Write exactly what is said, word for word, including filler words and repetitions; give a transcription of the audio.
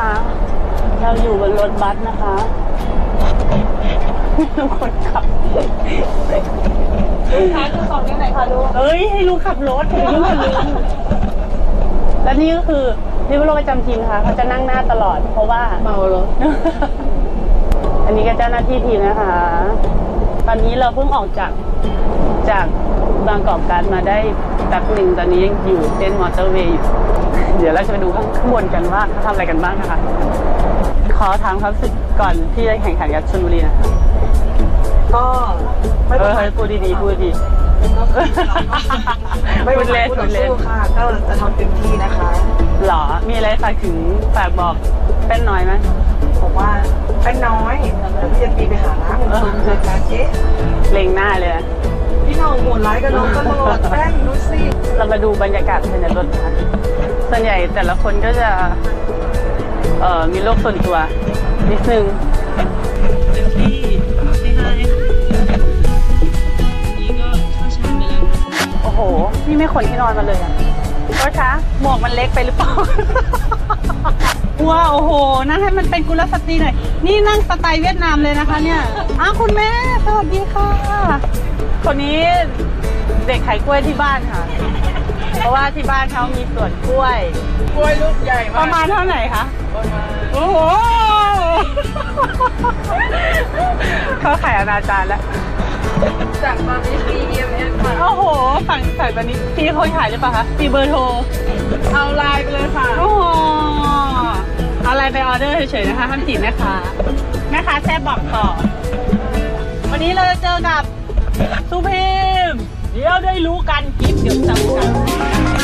เราอยู่บนรถบัสนะคะลูกคนขับลูกค้าจะสอบยังไงคะลูกเอ้ยให้ลูกขับรถให้ลูกขับรถและนี่ก็คือนี่เป็นรถประจำทีมค่ะเขาจะนั่งหน้าตลอดเพราะว่าเมารถ อันนี้ก็เจ้าหน้าที่ทีมนะคะตอนนี้เราเพิ่งออกจากจากบางกอกการมาได้แป๊บหนึ่งตอนนี้ยังอยู่เส้นมอเตอร์เวย์อยู่เดี๋ยวเราจะไปดูข้างบนกันว่าเขาทำอะไรกันบ้างนะคะขอถามความรู้สึกก่อนที่จะแข่งขันกับชลบุรีนะคะก็ไม่เออพูดดีๆพูดดีไม่เป็นไรพูดเล่นค่ะก็จะทำเต็มที่นะคะหรอมีอะไรฝากถึงฝากบอกเป็นน้อยไหมบอกว่าเป็นน้อยพี่จะปีไปหาร้านคุณเจอการเจ๊เล็งหน้าเลยพี่น้องโหดร้ายกับน้องตลอดแป้งดูสิเรามาดูบรรยากาศภายในรถนะคะส่วนใหญ่แต่ละคนก็จะเอ่อมีโลกส่วนตัวนิดนึงที่ที่ให้นี่ก็เข้าชามไปแล้วโอ้โหนี่ไม่ขนที่นอนมาเลยอ่ะก็ช้าหมวกมันเล็กไปหรือเปล่าว้าวโอ้โหนั่งให้มันเป็นกุลสตรีหน่อยนี่นั่งสไตล์เวียดนามเลยนะคะเนี่ยอ้าวคุณแม่สวัสดีค่ะคนนี้เด็กขายกล้วยที่บ้านค่ะเพราะว่าที่บ้านเขามีสวนกล้วยกล้วยลูกใหญ่มากประมาณเท่าไหร่คะประมาณโอ้โหเขาขายอนาจารแล้วจากตอนนี้ฟรีเอ็มเอสค่ะโอ้โหฝั่งฝั่งตอนนี้พี่คนขายหรือเปล่าคะมีเบอร์โทรเอาไลน์ไปเลยค่ะโอ้โหเอาไลน์ไปออเดอร์เฉยๆนะคะห้ามจีบแม่ค้าแม่ค้าแซ่บบอกต่อวันนี้เราจะเจอกับสุพิมเดี๋ยวได้รู้กันคลิปเดี๋ยวจำกัน